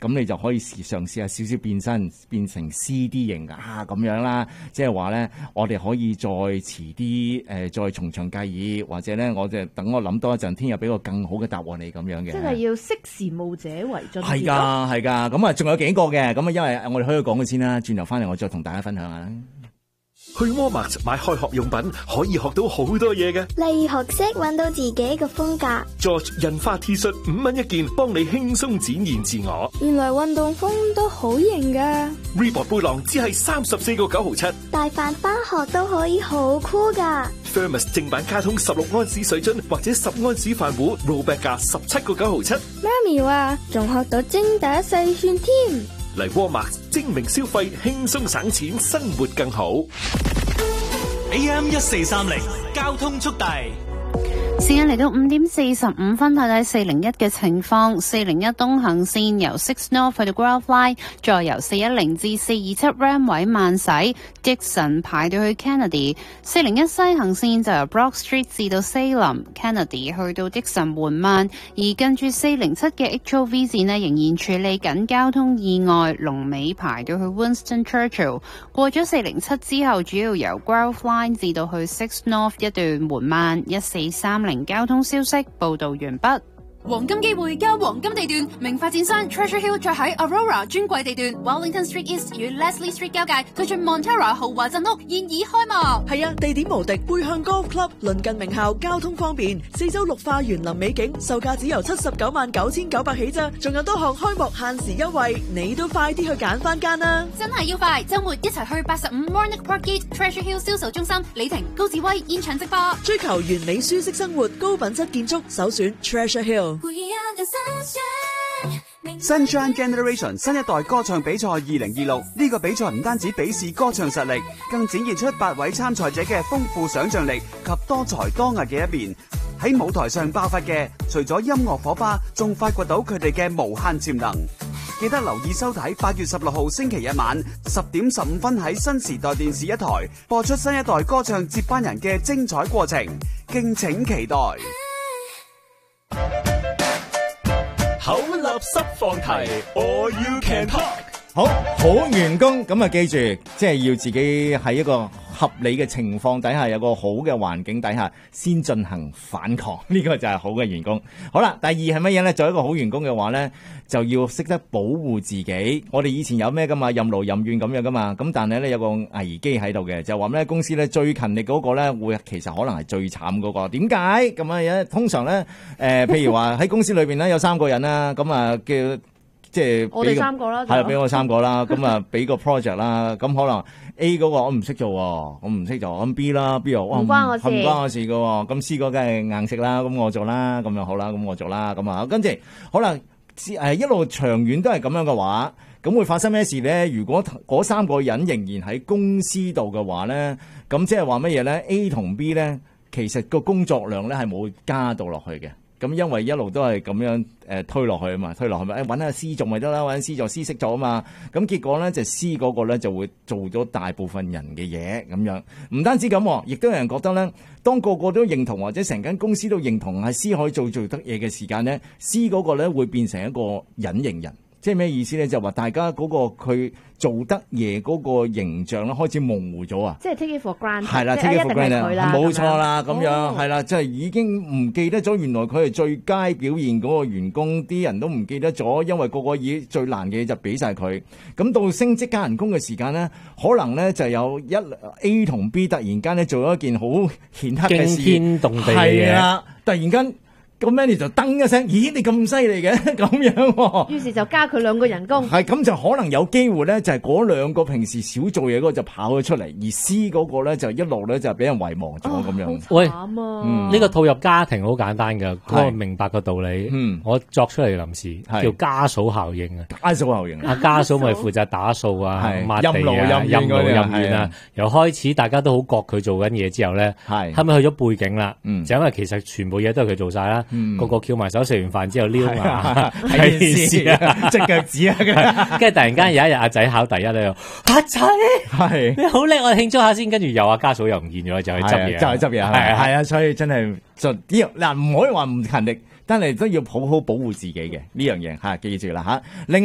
咁你就可以嘗試下少少變身，變成 CD 型咁樣啦。即係話咧，我哋可以再遲啲再從長計議，或者咧我就等我諗多一陣，聽日俾個更好嘅答案你咁樣嘅。 即係要識時務者為俊傑。 係㗎，係㗎。咁啊，仲有幾個嘅。咁啊，因為我哋可以講嘅先啦，轉頭翻嚟我再同大家分享下。 去 Walmart 買開學用品可以學到好多嘢嘅， 例如學識揾到自己嘅風格。 George 印花 T 恤5蚊一件，幫你輕鬆展現自我。 原來運動風都好型㗎。 Reebok 背囊只係34個9毫7， 帶飯返學都可以好酷㗎。 Thermos 正版卡通16安士水樽或者10安士飯壺 ，rollback 價17個9毫7。 媽咪話仲學到精打細算添。 嚟 Walmart 精明消費，輕鬆省錢，生活更好。 AM 1430交通速遞。 時間嚟到5:45，睇睇401嘅情況。401東行線由 Six North 去到 Grove Line， 再由410至427 Ram 位慢駛 Dixon 排到去 Kennedy。401西行線就由 Brock Street 至到 Salem Kennedy 去到 Dixon 緩慢，而近住407嘅 HOV 線呢，仍然處理緊交通意外，龍尾排到去 Winston Churchill。過咗407之後，主要由 Grove Line 至到去 Six North 一段緩慢。1430交通消息報道完畢。 黃金機會加黃金地段，明發展商 Treasure Hill 再喺 Aurora 專櫃地段 Wellington Street East 與 Leslie Street 交界推出 Montera 豪華鎮屋現已開幕。 係啊，地點無敵，背向 Golf Club， 鄰近名校，交通方便，四周綠化園林美景，售價只由799900起咋，仲有多項開幕限時優惠，你都快啲去揀翻間啦！ 真係要快，周末一齊去85 Warnock Park Gate Treasure Hill 銷售中心，李婷、高志威現場直播， 追求完美舒適生活，高品質建築，首選 Treasure Hill。 Sunshine Generation 新一代歌唱比賽2026，呢個比賽唔單止比試歌唱實力，更展現出8位參賽者嘅豐富想象力及多才多藝嘅一面。喺舞台上爆發嘅，除咗音樂火花，仲發掘到佢哋嘅無限潛能。記得留意收睇8月16號星期日晚10:15喺新時代電視一台播出新一代歌唱接班人嘅精彩過程，敬請期待。 口立濕放題 ，All You Can Talk。 好員工咁啊，記住，即係要自己喺一個合理嘅情況底下，有個好嘅環境底下，先進行反抗。呢個就係好嘅員工。好啦，第二係乜嘢咧？做一個好員工嘅話咧，就要識得保護自己。我哋以前有咩噶嘛？任勞任怨咁樣噶嘛。咁但係咧有個危機喺度嘅，就話咩公司咧最勤力嗰個咧會其實可能係最慘嗰個。點解咁樣？通常咧譬如話喺公司裏邊咧有3個人啦，咁啊叫。即係我哋3個啦， 係俾我3個啦，咁啊俾個 project 啦，咁可能 A 嗰個我唔識做，我唔識做，咁 B 啦，B 又唔關我事嘅，咁 C 嗰梗係硬食啦，咁我做啦，咁樣好啦，咁我做啦，咁啊，跟住可能一路長遠都係咁樣嘅話，咁會發生咩事咧？如果嗰3個人仍然喺公司度嘅話咧，咁即係話乜嘢咧 ？A 同 B 咧，其實個工作量咧係冇加到落去嘅。咁因為一路都係咁樣推落去啊嘛，推落去咪揾下 C 做咪得啦，揾 C 做 C 識做啊嘛，咁結果咧就 C 嗰個咧就會做咗大部分人嘅嘢咁樣，唔單止咁，亦都有人覺得咧，當個個都認同或者成間公司都認同係 C 可以做得嘢嘅時間咧 ，C 嗰個咧會變成一個隱形人。即係咩意思咧？就話大家嗰個佢做得嘢嗰個形象咧開始模糊咗啊！ 即係 take it for granted， 係啦，take it for granted，冇錯啦，咁樣係啦，即係已經唔記得咗原來佢係最佳表現嗰個員工，啲人都唔記得咗，因為個個以最難嘅嘢就俾晒佢。咁到升職加人工嘅時間咧，可能咧就有A 同 B 突然間咧做咗一件好顯赫嘅事， 驚天動地嘅嘢， 係啦，突然間。個 manager 就噔一聲，咦你咁犀利嘅咁樣， 於是就加佢2個人工。 係咁就可能有機會咧，就係嗰2個平時少做嘢嗰個就跑咗出嚟，而 C 嗰個咧就一路咧就俾人遺忘咗咁樣。 喂， 呢個套入家庭好簡單㗎，我明白個道理。我作出嚟臨時叫家嫂效應啊， 家嫂效應。 阿家嫂咪負責打掃啊、抹地啊、任勞任怨啊。由開始大家都好覺佢做緊嘢之後咧，後尾去咗背景啦，就因為其實全部嘢都係佢做晒啦。個個翹埋手，食完飯之後撩牙睇電視啊， 隻腳趾啊， 跟住突然間有一日阿仔考第一咧，阿仔係你好叻，我哋慶祝下先。跟住又阿家嫂又唔見咗，就去執嘢， 係啊，所以真係就嗱唔可以話唔勤力，但係都要好好保護自己嘅呢樣嘢嚇，記住啦嚇。